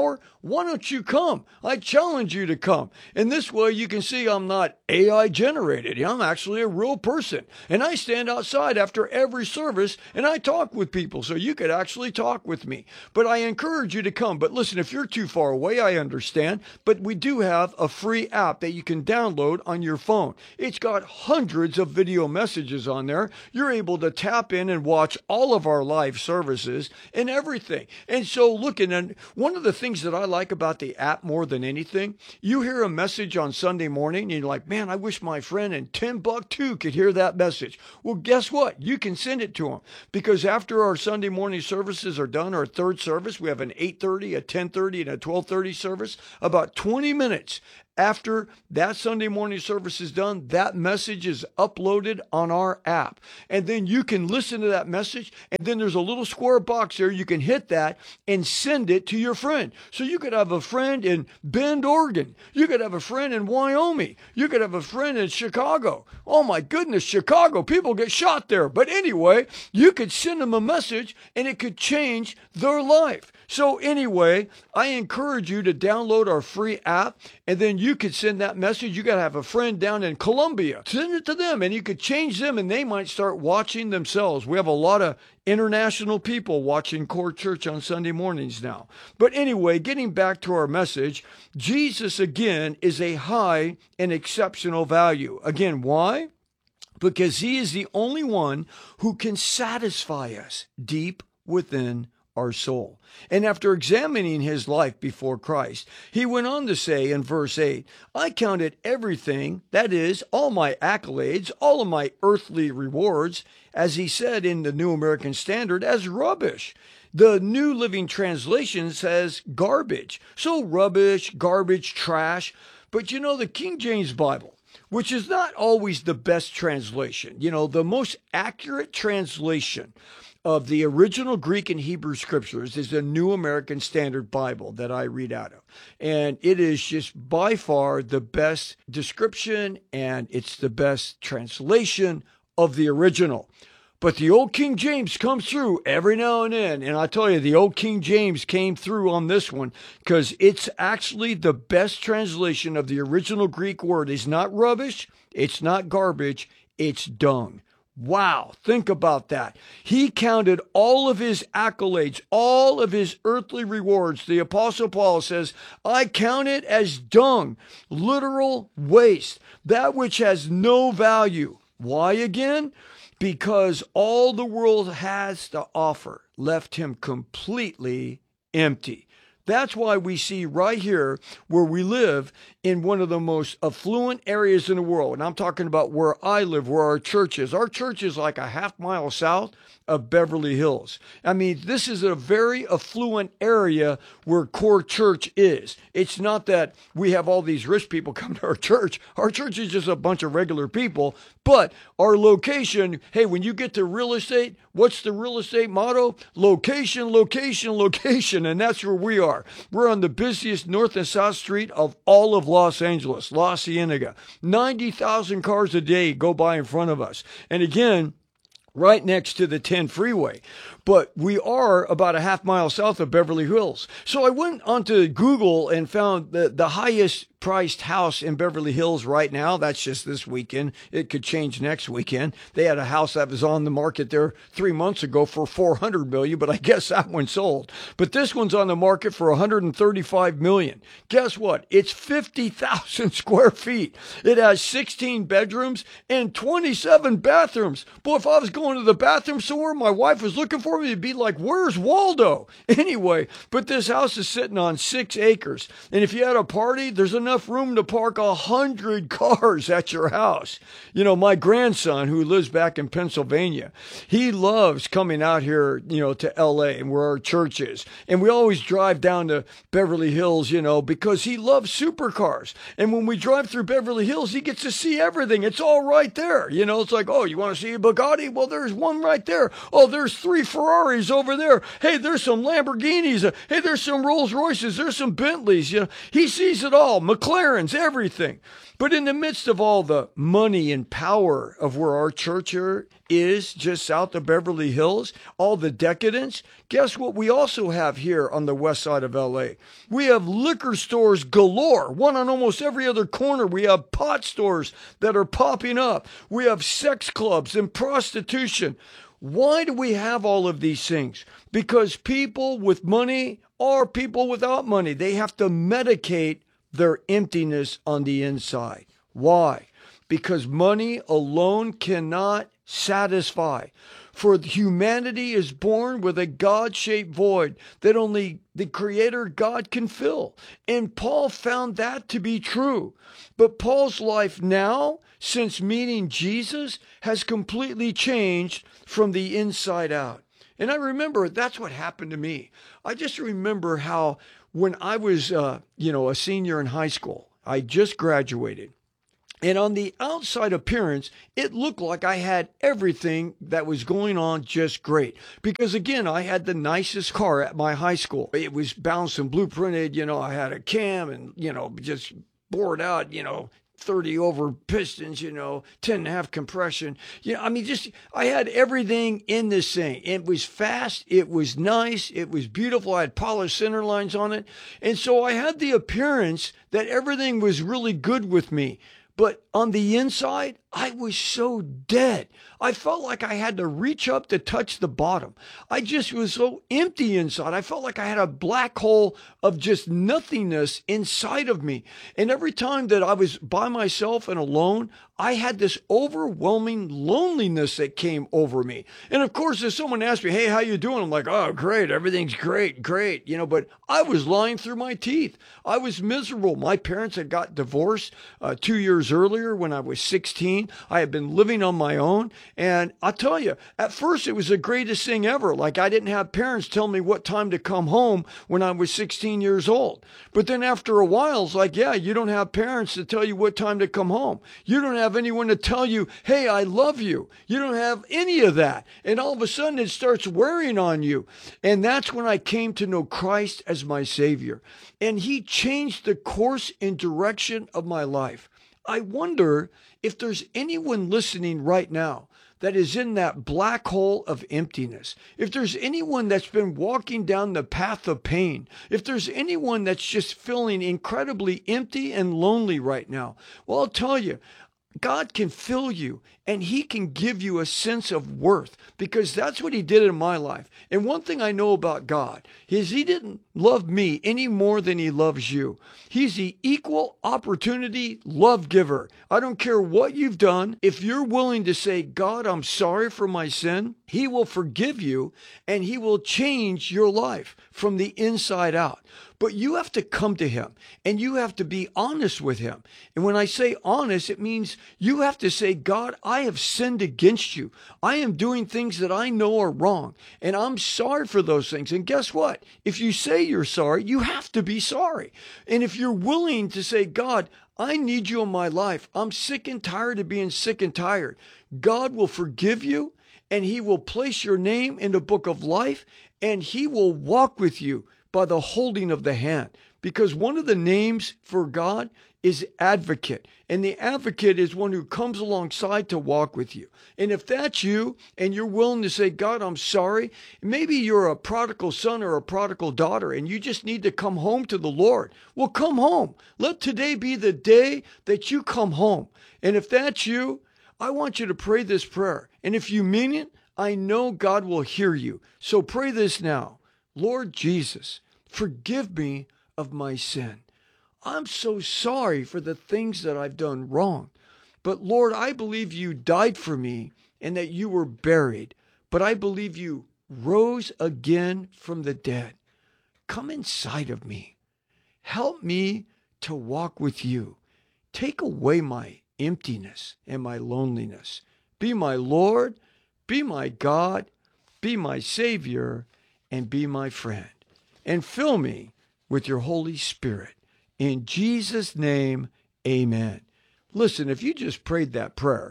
Why don't you come? I challenge you to come. And this way you can see I'm not A I generated. I'm actually a real person. And I stand outside after every service and I talk with people. So you could actually talk with me. But I encourage you to come. But listen, if you're too far away, I understand. But we do have a free app that you can download on your phone. It's got hundreds of video messages on there. You're able to tap in and watch all of our live services and everything. And so looking at one of the things that I like about the app more than anything, you hear a message on Sunday morning and you're like, man, I wish my friend in Timbuktu could hear that message. Well, guess what? You can send it to them, because after our Sunday morning services are done, our third service, we have an eight thirty, a ten thirty, and a twelve thirty service. About twenty minutes after that Sunday morning service is done, that message is uploaded on our app. And then you can listen to that message, and then there's a little square box there. You can hit that and send it to your friend. So you could have a friend in Bend, Oregon. You could have a friend in Wyoming. You could have a friend in Chicago. Oh my goodness, Chicago, people get shot there. But anyway, you could send them a message and it could change their life. So anyway, I encourage you to download our free app, and then you could send that message. You got to have a friend down in Colombia. Send it to them, and you could change them, and they might start watching themselves. We have a lot of international people watching Core Church on Sunday mornings now. But anyway, getting back to our message, Jesus, again, is a high and exceptional value. Again, why? Because he is the only one who can satisfy us deep within our soul. And after examining his life before Christ, he went on to say in verse eight, I counted everything, that is, all my accolades, all of my earthly rewards, as he said in the New American Standard, as rubbish. The New Living Translation says garbage. So rubbish, garbage, trash. But you know, the King James Bible, which is not always the best translation, you know, the most accurate translation of the original Greek and Hebrew scriptures is the New American Standard Bible that I read out of. And it is just by far the best description, and it's the best translation of the original. But the old King James comes through every now and then. And I tell you, the old King James came through on this one because it's actually the best translation of the original Greek word. It's not rubbish. It's not garbage. It's dung. Wow, think about that. He counted all of his accolades, all of his earthly rewards. The Apostle Paul says, I count it as dung, literal waste, that which has no value. Why again? Because all the world has to offer left him completely empty. That's why we see right here where we live in one of the most affluent areas in the world. And I'm talking about where I live, where our church is. Our church is like a half mile south of Beverly Hills. I mean, this is a very affluent area where Core Church is. It's not that we have all these rich people come to our church. Our church is just a bunch of regular people. But our location, hey, when you get to real estate, what's the real estate motto? Location, location, location. And that's where we are. We're on the busiest north and south street of all of Los Angeles, La Cienega. ninety thousand cars a day go by in front of us. And again, right next to the ten freeway. But we are about a half mile south of Beverly Hills. So I went onto Google and found the, the highest priced house in Beverly Hills right now. That's just this weekend. It could change next weekend. They had a house that was on the market there three months ago for four hundred million dollars, but I guess that one sold. But this one's on the market for one hundred thirty-five million dollars. Guess what? It's fifty thousand square feet. It has sixteen bedrooms and twenty-seven bathrooms. Boy, if I was going to the bathroom somewhere, my wife was looking for me, it'd be like, where's Waldo? Anyway, but this house is sitting on six acres. And if you had a party, there's enough room to park a hundred cars at your house. You know, my grandson, who lives back in Pennsylvania, he loves coming out here, you know, to L A and where our church is. And we always drive down to Beverly Hills, you know, because he loves supercars. And when we drive through Beverly Hills, he gets to see everything. It's all right there. You know, it's like, oh, you want to see a Bugatti? Well, there's one right there. Oh, there's three Ferraris over there. Hey, there's some Lamborghinis. Hey, there's some Rolls Royces. There's some Bentleys. You know, he sees it all. McLarens, everything. But in the midst of all the money and power of where our church here is, just south of Beverly Hills, all the decadence, guess what we also have here on the west side of L A? We have liquor stores galore, one on almost every other corner. We have pot stores that are popping up. We have sex clubs and prostitution. Why do we have all of these things? Because people with money or people without money, they have to medicate their emptiness on the inside. Why? Because money alone cannot satisfy. For humanity is born with a God-shaped void that only the Creator God can fill. And Paul found that to be true. But Paul's life now, since meeting Jesus, has completely changed from the inside out. And I remember that's what happened to me. I just remember how when I was, uh, you know, a senior in high school, I just graduated. And on the outside appearance, it looked like I had everything that was going on just great. Because again, I had the nicest car at my high school. It was bounced and blueprinted, you know, I had a cam and, you know, just bored out, you know, thirty over pistons, you know, ten and a half compression. You know, I mean, just, I had everything in this thing. It was fast. It was nice. It was beautiful. I had polished center lines on it. And so I had the appearance that everything was really good with me. But on the inside, I was so dead. I felt like I had to reach up to touch the bottom. I just was so empty inside. I felt like I had a black hole of just nothingness inside of me. And every time that I was by myself and alone, I had this overwhelming loneliness that came over me. And of course, if someone asked me, hey, how you doing? I'm like, oh, great. Everything's great, great. You know, but I was lying through my teeth. I was miserable. My parents had got divorced uh, two years earlier when I was sixteen. I had been living on my own. And I'll tell you, at first it was the greatest thing ever. Like I didn't have parents tell me what time to come home when I was sixteen years old. But then after a while, it's like, yeah, you don't have parents to tell you what time to come home. You don't have anyone to tell you, hey, I love you. You don't have any of that. And all of a sudden it starts wearing on you. And that's when I came to know Christ as my Savior. And He changed the course and direction of my life. I wonder if there's anyone listening right now that is in that black hole of emptiness. If there's anyone that's been walking down the path of pain, if there's anyone that's just feeling incredibly empty and lonely right now, well, I'll tell you, God can fill you and He can give you a sense of worth because that's what He did in my life. And one thing I know about God is He didn't love me any more than He loves you. He's the equal opportunity love giver. I don't care what you've done. If you're willing to say, God, I'm sorry for my sin, He will forgive you and He will change your life from the inside out. But you have to come to Him and you have to be honest with Him. And when I say honest, it means you have to say, God, I have sinned against you. I am doing things that I know are wrong and I'm sorry for those things. And guess what? If you say you're sorry, you have to be sorry. And if you're willing to say, God, I need you in my life. I'm sick and tired of being sick and tired. God will forgive you and He will place your name in the book of life and He will walk with you by the holding of the hand. Because one of the names for God is advocate. And the advocate is one who comes alongside to walk with you. And if that's you and you're willing to say, God, I'm sorry. Maybe you're a prodigal son or a prodigal daughter and you just need to come home to the Lord. Well, come home. Let today be the day that you come home. And if that's you, I want you to pray this prayer. And if you mean it, I know God will hear you. So pray this now. Lord Jesus, forgive me of my sin. I'm so sorry for the things that I've done wrong. But Lord, I believe you died for me and that you were buried. But I believe you rose again from the dead. Come inside of me. Help me to walk with you. Take away my emptiness and my loneliness. Be my Lord, be my God, be my Savior, and be my friend. And fill me with your Holy Spirit. In Jesus' name, amen. Listen, if you just prayed that prayer,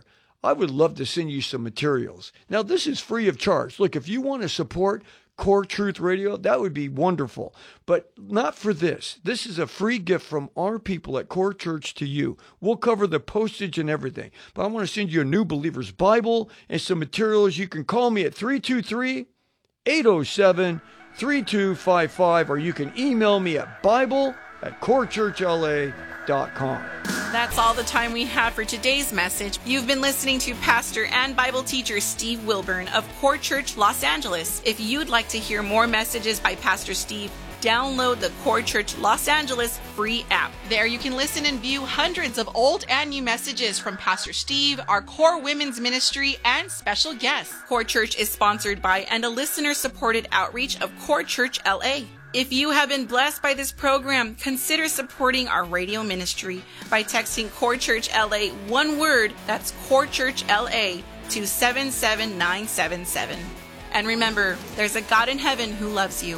I would love to send you some materials. Now, this is free of charge. Look, if you want to support Core Truth Radio, that would be wonderful, but not for this. This is a free gift from our people at Core Church to you. We'll cover the postage and everything, but I want to send you a New Believer's Bible and some materials. You can call me at three two three, eight oh seven, three two five five, or you can email me at bible at core church l a dot com. That's all the time we have for today's message. You've been listening to pastor and Bible teacher Steve Wilburn of Core Church Los Angeles. If you'd like to hear more messages by Pastor Steve, download the Core Church Los Angeles free app. There you can listen and view hundreds of old and new messages from Pastor Steve, our Core Women's Ministry, and special guests. Core Church is sponsored by and a listener-supported outreach of Core Church L A. If you have been blessed by this program, consider supporting our radio ministry by texting Core Church L A one word, that's Core Church L A, to seven seven nine seven seven. And remember, there's a God in heaven who loves you.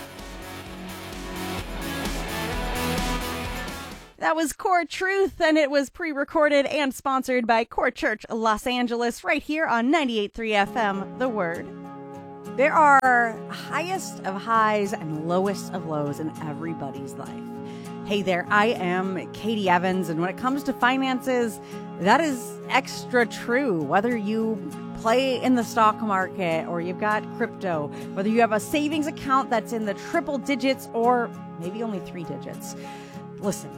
That was Core Truth, and it was pre-recorded and sponsored by Core Church Los Angeles right here on ninety-eight point three F M, The Word. There are highest of highs and lowest of lows in everybody's life. Hey there, I am Katie Evans, and when it comes to finances, that is extra true. Whether you play in the stock market or you've got crypto, whether you have a savings account that's in the triple digits or maybe only three digits. Listen,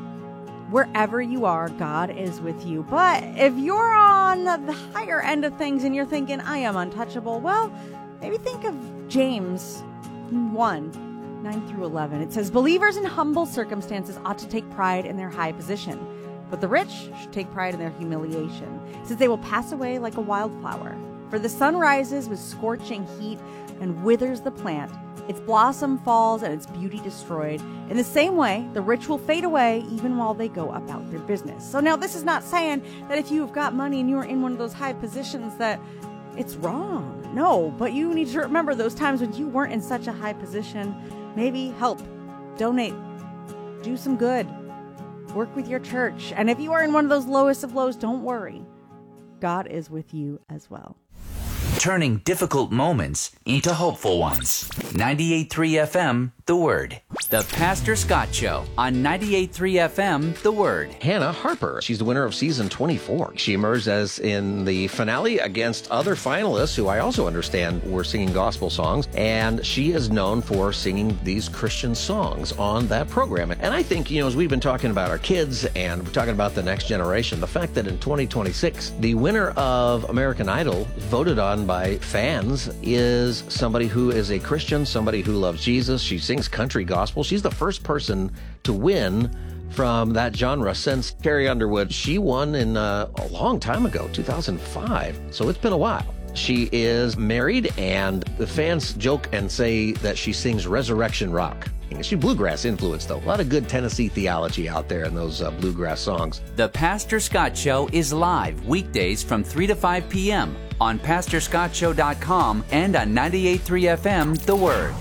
wherever you are, God is with you. But if you're on the higher end of things and you're thinking, I am untouchable, well, maybe think of James one, nine through eleven. It says, believers in humble circumstances ought to take pride in their high position, but the rich should take pride in their humiliation, since they will pass away like a wildflower. For the sun rises with scorching heat and withers the plant. Its blossom falls and its beauty destroyed. In the same way, the rich will fade away even while they go about their business. So now this is not saying that if you've got money and you're in one of those high positions that it's wrong. No, but you need to remember those times when you weren't in such a high position. Maybe help, donate, do some good, work with your church. And if you are in one of those lowest of lows, don't worry. God is with you as well. Turning difficult moments into hopeful ones. ninety-eight point three F M, The Word. The Pastor Scott Show on ninety-eight point three F M, The Word. Hannah Harper, she's the winner of season twenty-four. She emerged as in the finale against other finalists who I also understand were singing gospel songs, and she is known for singing these Christian songs on that program. And I think, you know, as we've been talking about our kids and we're talking about the next generation, the fact that in twenty twenty-six, the winner of American Idol, voted on by fans, is somebody who is a Christian, somebody who loves Jesus. She sings country gospel. She's the first person to win from that genre since Carrie Underwood. She won in uh, a long time ago, two thousand five. So it's been a while. She is married, and the fans joke and say that she sings resurrection rock. She's bluegrass influenced, though. A lot of good Tennessee theology out there in those uh, bluegrass songs. The Pastor Scott Show is live weekdays from three to five p.m. on pastor scott show dot com and on ninety-eight point three F M, The Word.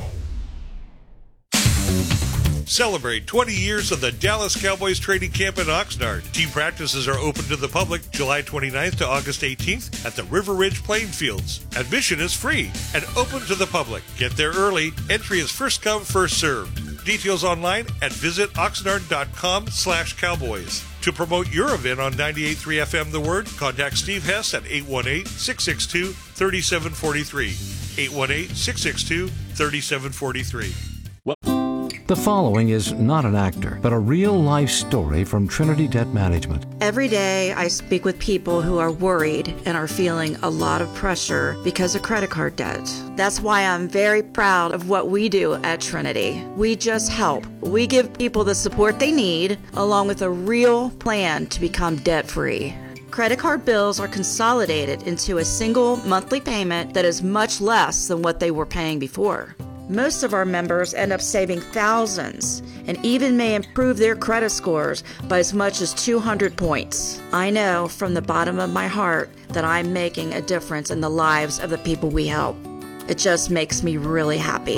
Celebrate twenty years of the Dallas Cowboys training camp in Oxnard. Team practices are open to the public July twenty-ninth to August eighteenth at the River Ridge playing fields. Admission is free and open to the public. Get there early. Entry is first come, first served. Details online at visit oxnard dot com slash cowboys. To promote your event on ninety-eight point three F M The Word, contact Steve Hess at eight one eight, six six two, three seven four three. eight one eight, six six two, three seven four three. The following is not an actor, but a real-life story from Trinity Debt Management. Every day I speak with people who are worried and are feeling a lot of pressure because of credit card debt. That's why I'm very proud of what we do at Trinity. We just help. We give people the support they need, along with a real plan to become debt-free. Credit card bills are consolidated into a single monthly payment that is much less than what they were paying before. Most of our members end up saving thousands and even may improve their credit scores by as much as two hundred points. I know from the bottom of my heart that I'm making a difference in the lives of the people we help. It just makes me really happy.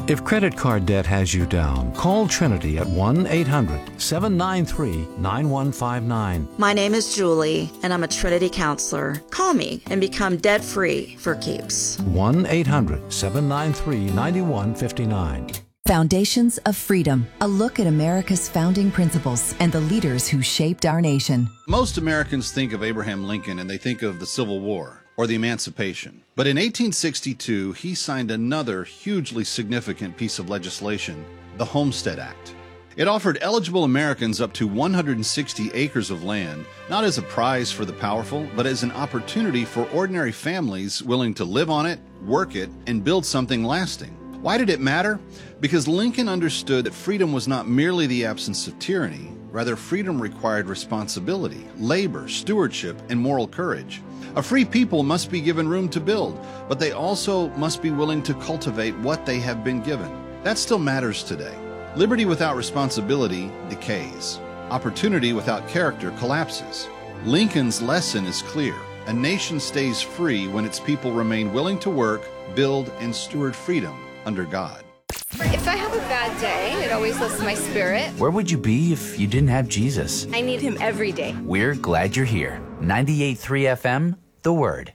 If credit card debt has you down, call Trinity at one eight hundred seven nine three nine one five nine. My name is Julie, and I'm a Trinity counselor. Call me and become debt-free for keeps. one eight hundred seven nine three nine one five nine. Foundations of Freedom, a look at America's founding principles and the leaders who shaped our nation. Most Americans think of Abraham Lincoln and they think of the Civil War or the Emancipation. But in eighteen sixty-two, he signed another hugely significant piece of legislation, the Homestead Act. It offered eligible Americans up to one hundred sixty acres of land, not as a prize for the powerful, but as an opportunity for ordinary families willing to live on it, work it, and build something lasting. Why did it matter? Because Lincoln understood that freedom was not merely the absence of tyranny. Rather, freedom required responsibility, labor, stewardship, and moral courage. A free people must be given room to build, but they also must be willing to cultivate what they have been given. That still matters today. Liberty without responsibility decays. Opportunity without character collapses. Lincoln's lesson is clear. A nation stays free when its people remain willing to work, build, and steward freedom under God. If I have a bad day, it always lifts my spirit. Where would you be if you didn't have Jesus? I need him every day. We're glad you're here. ninety-eight point three F M, The Word.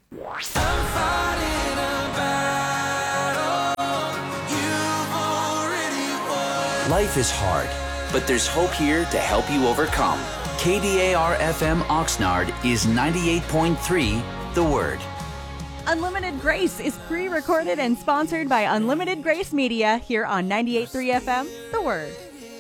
Life is hard, but there's hope here to help you overcome. K D A R F M Oxnard is ninety-eight point three, The Word. Unlimited Grace is pre-recorded and sponsored by Unlimited Grace Media here on ninety-eight point three F M, The Word.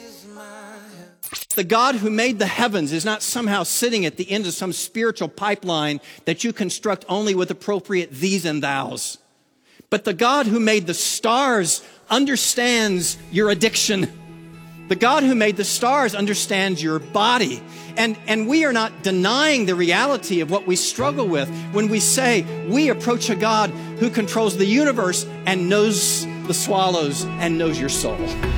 The God who made the heavens is not somehow sitting at the end of some spiritual pipeline that you construct only with appropriate these and thous. But the God who made the stars understands your addiction. The God who made the stars understands your body. And, and we are not denying the reality of what we struggle with when we say we approach a God who controls the universe and knows the swallows and knows your soul.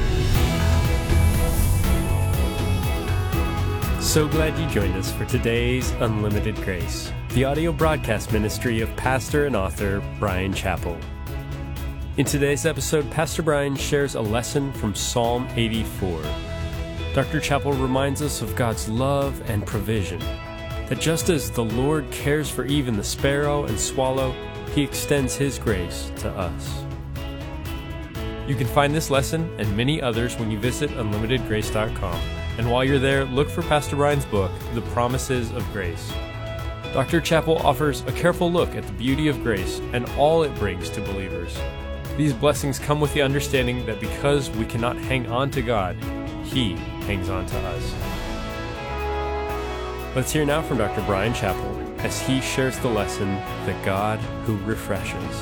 So glad you joined us for today's Unlimited Grace, the audio broadcast ministry of pastor and author Bryan Chapell. In today's episode, Pastor Bryan shares a lesson from Psalm eighty-four. Doctor Chapell reminds us of God's love and provision, that just as the Lord cares for even the sparrow and swallow, He extends His grace to us. You can find this lesson and many others when you visit unlimited grace dot com. And while you're there, look for Pastor Bryan's book, The Promises of Grace. Doctor Chapell offers a careful look at the beauty of grace and all it brings to believers. These blessings come with the understanding that because we cannot hang on to God, He hangs on to us. Let's hear now from Doctor Bryan Chapell as he shares the lesson, The God Who Refreshes.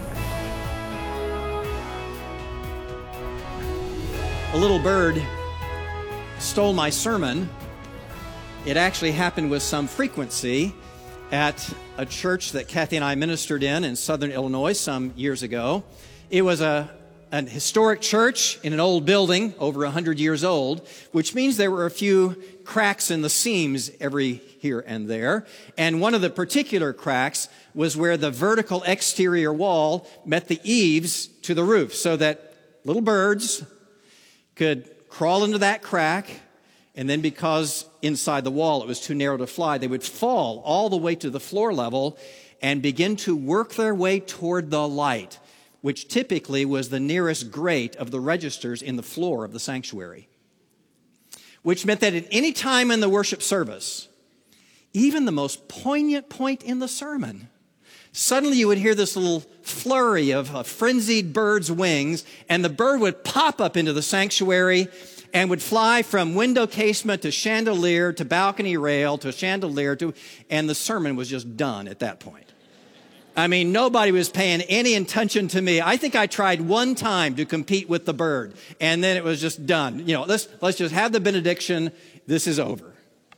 A little bird stole my sermon. It actually happened with some frequency at a church that Kathy and I ministered in in southern Illinois some years ago. It was a an historic church in an old building, over one hundred years old, which means there were a few cracks in the seams every here and there. And one of the particular cracks was where the vertical exterior wall met the eaves to the roof, so that little birds could crawl into that crack, and then because inside the wall it was too narrow to fly, they would fall all the way to the floor level and begin to work their way toward the light, which typically was the nearest grate of the registers in the floor of the sanctuary. Which meant that at any time in the worship service, even the most poignant point in the sermon, suddenly you would hear this little flurry of a frenzied bird's wings, and the bird would pop up into the sanctuary and would fly from window casement to chandelier to balcony rail to chandelier to, and the sermon was just done at that point. I mean, nobody was paying any attention to me. I think I tried one time to compete with the bird, and then it was just done. You know, let's, let's just have the benediction. This is over.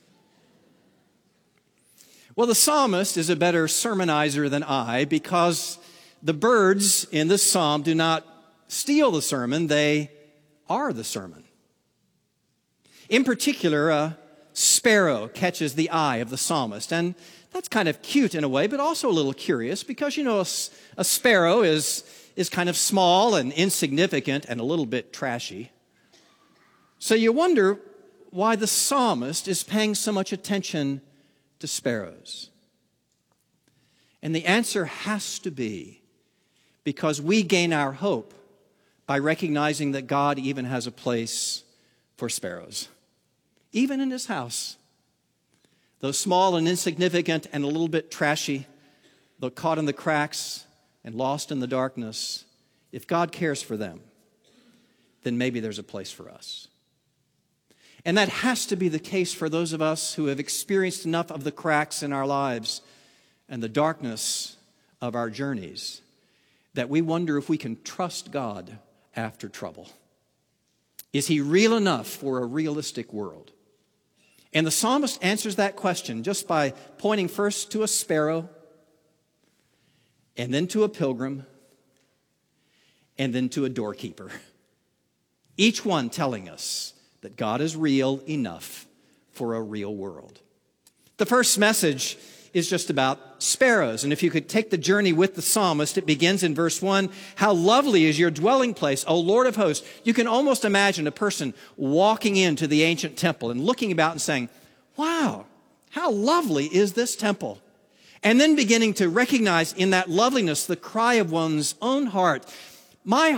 Well, the psalmist is a better sermonizer than I, because the birds in this psalm do not steal the sermon. They are the sermon. In particular, a sparrow catches the eye of the psalmist, and that's kind of cute in a way, but also a little curious, because, you know, a, a sparrow is, is kind of small and insignificant and a little bit trashy. So you wonder why the psalmist is paying so much attention to sparrows. And the answer has to be because we gain our hope by recognizing that God even has a place for sparrows, even in his house. Though small and insignificant and a little bit trashy, though caught in the cracks and lost in the darkness, if God cares for them, then maybe there's a place for us. And that has to be the case for those of us who have experienced enough of the cracks in our lives and the darkness of our journeys that we wonder if we can trust God after trouble. Is he real enough for a realistic world? And the psalmist answers that question just by pointing first to a sparrow, and then to a pilgrim, and then to a doorkeeper. Each one telling us that God is real enough for a real world. The first message is just about sparrows. And if you could take the journey with the psalmist, it begins in verse one. How lovely is your dwelling place, O Lord of hosts. You can almost imagine a person walking into the ancient temple and looking about and saying, wow, how lovely is this temple? And then beginning to recognize in that loveliness the cry of one's own heart. My